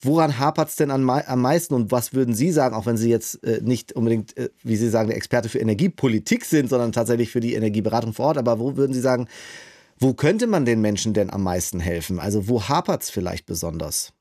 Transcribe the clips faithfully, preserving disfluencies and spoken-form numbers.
Woran hapert es denn am, am meisten und was würden Sie sagen, auch wenn Sie jetzt äh, nicht unbedingt, äh, wie Sie sagen, der Experte für Energiepolitik sind, sondern tatsächlich für die Energieberatung vor Ort, aber wo würden Sie sagen, wo könnte man den Menschen denn am meisten helfen? Also wo hapert es vielleicht besonders?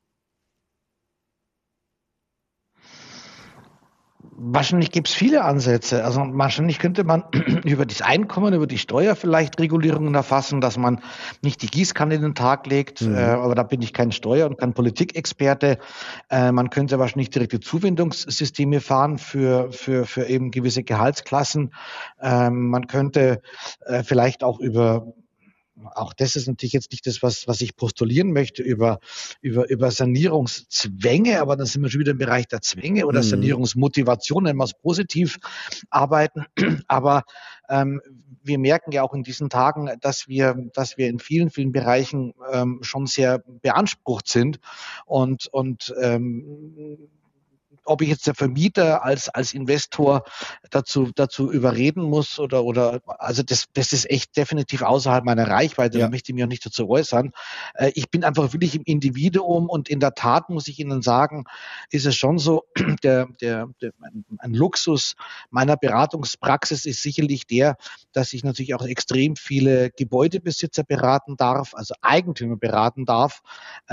Wahrscheinlich gibt es viele Ansätze. Also wahrscheinlich könnte man über das Einkommen, über die Steuer vielleicht Regulierungen erfassen, dass man nicht die Gießkanne in den Tag legt. Mhm. Äh, aber da bin ich kein Steuer- und kein Politikexperte. Äh, man könnte wahrscheinlich direkte Zuwendungssysteme fahren für, für, für eben gewisse Gehaltsklassen. Ähm, man könnte äh, vielleicht auch über Auch das ist natürlich jetzt nicht das, was, was ich postulieren möchte über, über, über Sanierungszwänge, aber dann sind wir schon wieder im Bereich der Zwänge oder mhm. Sanierungsmotivation, wenn wir es positiv arbeiten. Aber ähm, wir merken ja auch in diesen Tagen, dass wir, dass wir in vielen, vielen Bereichen ähm, schon sehr beansprucht sind und, und ähm, ob ich jetzt der Vermieter als, als Investor dazu, dazu überreden muss oder, oder, also das, das ist echt definitiv außerhalb meiner Reichweite. Ja. Da möchte ich mich auch nicht dazu äußern. Ich bin einfach wirklich im Individuum und in der Tat muss ich Ihnen sagen, ist es schon so, der, der, der, ein Luxus meiner Beratungspraxis ist sicherlich der, dass ich natürlich auch extrem viele Gebäudebesitzer beraten darf, also Eigentümer beraten darf,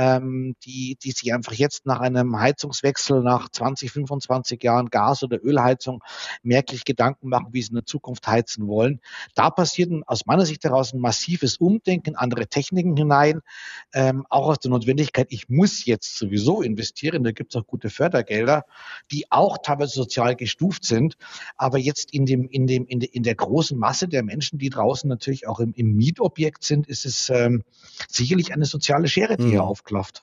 die, die sich einfach jetzt nach einem Heizungswechsel nach zwanzig, fünfundzwanzig Jahren Gas- oder Ölheizung merklich Gedanken machen, wie sie in der Zukunft heizen wollen. Da passiert aus meiner Sicht heraus ein massives Umdenken, andere Techniken hinein, ähm, auch aus der Notwendigkeit, ich muss jetzt sowieso investieren, da gibt es auch gute Fördergelder, die auch teilweise sozial gestuft sind, aber jetzt in dem, in dem, in, de, in der großen Masse der Menschen, die draußen natürlich auch im, im Mietobjekt sind, ist es ähm, sicherlich eine soziale Schere, die mhm. hier aufklafft.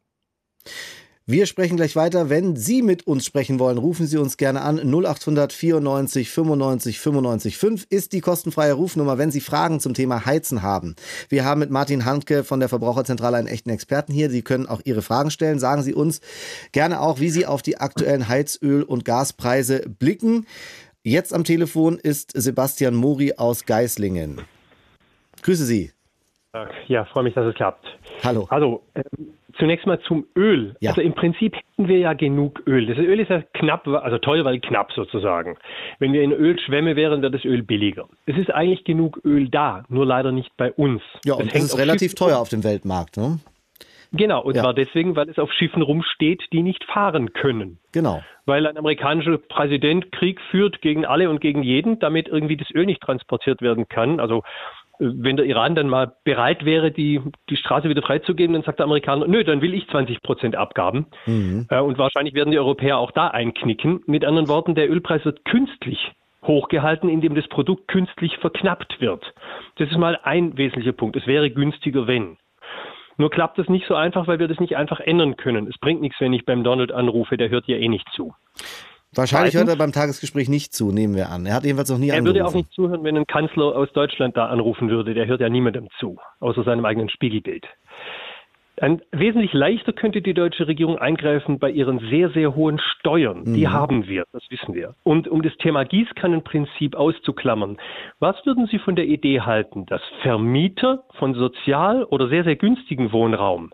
Wir sprechen gleich weiter. Wenn Sie mit uns sprechen wollen, rufen Sie uns gerne an. null acht hundert vierundneunzig fünfundneunzig fünfundneunzig fünf ist die kostenfreie Rufnummer, wenn Sie Fragen zum Thema Heizen haben. Wir haben mit Martin Handke von der Verbraucherzentrale einen echten Experten hier. Sie können auch Ihre Fragen stellen. Sagen Sie uns gerne auch, wie Sie auf die aktuellen Heizöl- und Gaspreise blicken. Jetzt am Telefon ist Sebastian Mori aus Geislingen. Grüße Sie. Ja, freue mich, dass es klappt. Hallo. Also, ähm, zunächst mal zum Öl. Ja. Also im Prinzip hätten wir ja genug Öl. Das Öl ist ja knapp, also teuer, weil knapp sozusagen. Wenn wir in Ölschwemme wären, wäre das Öl billiger. Es ist eigentlich genug Öl da, nur leider nicht bei uns. Ja, und es ist relativ Schiffen teuer auf dem Weltmarkt, ne? Genau, und ja. zwar deswegen, weil es auf Schiffen rumsteht, die nicht fahren können. Genau. Weil ein amerikanischer Präsident Krieg führt gegen alle und gegen jeden, damit irgendwie das Öl nicht transportiert werden kann. Also wenn der Iran dann mal bereit wäre, die, die Straße wieder freizugeben, dann sagt der Amerikaner, nö, dann will ich zwanzig Prozent Abgaben. Mhm. Äh, und wahrscheinlich werden die Europäer auch da einknicken. Mit anderen Worten, der Ölpreis wird künstlich hochgehalten, indem das Produkt künstlich verknappt wird. Das ist mal ein wesentlicher Punkt. Es wäre günstiger, wenn. Nur klappt das nicht so einfach, weil wir das nicht einfach ändern können. Es bringt nichts, wenn ich beim Donald anrufe, der hört ja eh nicht zu. Wahrscheinlich Zweitens, hört er beim Tagesgespräch nicht zu, nehmen wir an. Er hat jedenfalls noch nie er angerufen. Er würde auch nicht zuhören, wenn ein Kanzler aus Deutschland da anrufen würde. Der hört ja niemandem zu, außer seinem eigenen Spiegelbild. Ein, wesentlich leichter könnte die deutsche Regierung eingreifen bei ihren sehr, sehr hohen Steuern. Mhm. Die haben wir, das wissen wir. Und um das Thema Gießkannenprinzip auszuklammern, was würden Sie von der Idee halten, dass Vermieter von sozial oder sehr, sehr günstigen Wohnraum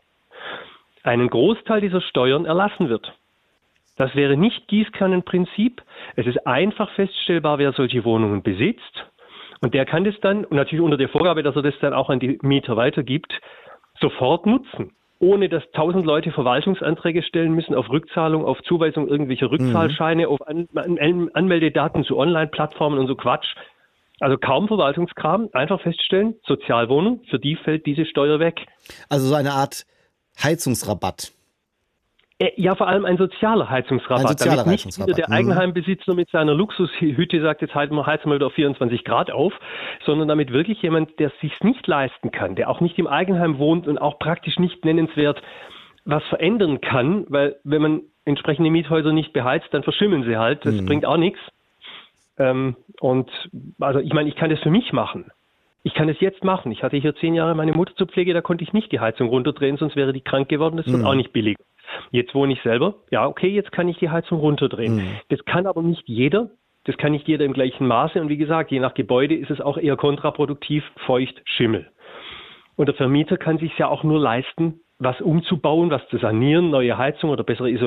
einen Großteil dieser Steuern erlassen wird? Das wäre nicht Gießkannenprinzip. Es ist einfach feststellbar, wer solche Wohnungen besitzt. Und der kann das dann, und natürlich unter der Vorgabe, dass er das dann auch an die Mieter weitergibt, sofort nutzen. Ohne dass tausend Leute Verwaltungsanträge stellen müssen auf Rückzahlung, auf Zuweisung irgendwelcher Rückzahlscheine, mhm. auf An- An- Anmeldedaten zu Online-Plattformen und so Quatsch. Also kaum Verwaltungskram, einfach feststellen, Sozialwohnung, für die fällt diese Steuer weg. Also so eine Art Heizungsrabatt. Ja, vor allem ein sozialer Heizungsrabatt. Ein sozialer damit nicht Heizungsrabatt. wieder der Eigenheimbesitzer mit seiner Luxushütte sagt, jetzt heizen wir, heizen wir wieder auf vierundzwanzig Grad auf, sondern damit wirklich jemand, der es sich nicht leisten kann, der auch nicht im Eigenheim wohnt und auch praktisch nicht nennenswert was verändern kann, weil wenn man entsprechende Miethäuser nicht beheizt, dann verschimmeln sie halt. Das mhm. bringt auch nichts. Ähm, und also ich meine, ich kann das für mich machen. Ich kann es jetzt machen. Ich hatte hier zehn Jahre meine Mutter zur Pflege, da konnte ich nicht die Heizung runterdrehen, sonst wäre die krank geworden. Das wird mhm. auch nicht billig. Jetzt wohne ich selber. Ja, okay, jetzt kann ich die Heizung runterdrehen. Mhm. Das kann aber nicht jeder. Das kann nicht jeder im gleichen Maße. Und wie gesagt, je nach Gebäude ist es auch eher kontraproduktiv, feucht, Schimmel. Und der Vermieter kann sich ja auch nur leisten, was umzubauen, was zu sanieren, neue Heizung oder bessere Isolation